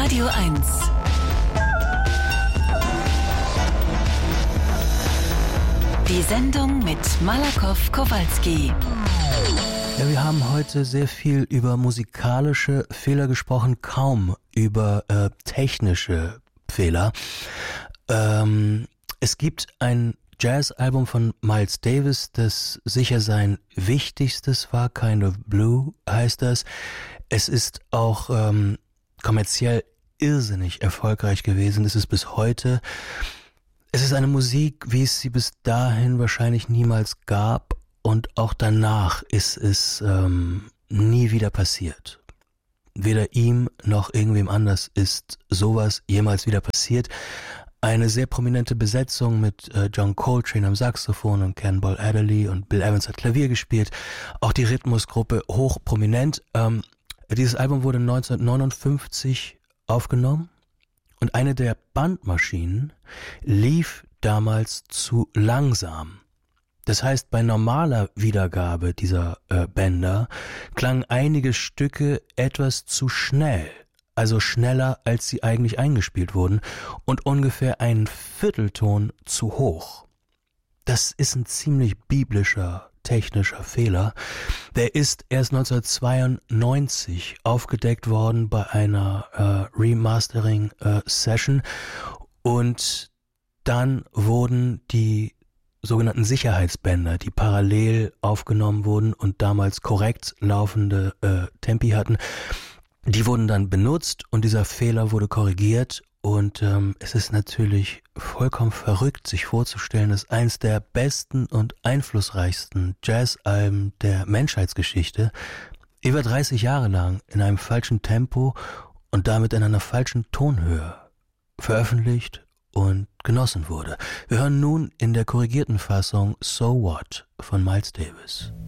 Radio 1. Die Sendung mit Malakoff Kowalski. Ja, wir haben heute sehr viel über musikalische Fehler gesprochen, kaum über technische Fehler. Es gibt ein Jazzalbum von Miles Davis, das sicher sein wichtigstes war, Kind of Blue heißt das. Es ist auch kommerziell irrsinnig erfolgreich gewesen, ist es bis heute. Es ist eine Musik, wie es sie bis dahin wahrscheinlich niemals gab, und auch danach ist es nie wieder passiert. Weder ihm noch irgendwem anders ist sowas jemals wieder passiert. Eine sehr prominente Besetzung mit John Coltrane am Saxophon und Cannonball Adderley, und Bill Evans hat Klavier gespielt. Auch die Rhythmusgruppe hoch prominent. Dieses Album wurde 1959 aufgenommen, und eine der Bandmaschinen lief damals zu langsam. Das heißt, bei normaler Wiedergabe dieser Bänder klangen einige Stücke etwas zu schnell. Also schneller, als sie eigentlich eingespielt wurden, und ungefähr einen Viertelton zu hoch. Das ist ein ziemlich biblischer, technischer Fehler. Der ist erst 1992 aufgedeckt worden bei einer Remastering-Session, und dann wurden die sogenannten Sicherheitsbänder, die parallel aufgenommen wurden und damals korrekt laufende Tempi hatten, die wurden dann benutzt, und dieser Fehler wurde korrigiert, und es ist natürlich vollkommen verrückt, sich vorzustellen, dass eins der besten und einflussreichsten Jazzalben der Menschheitsgeschichte über 30 Jahre lang in einem falschen Tempo und damit in einer falschen Tonhöhe veröffentlicht und genossen wurde. Wir hören nun in der korrigierten Fassung So What von Miles Davis.